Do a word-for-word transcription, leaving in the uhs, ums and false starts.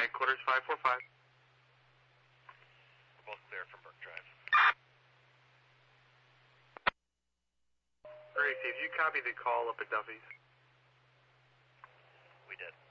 headquarters five four five. We're both clear from Burke Drive. Gracie, if you copy the call up at Duffy's. We did.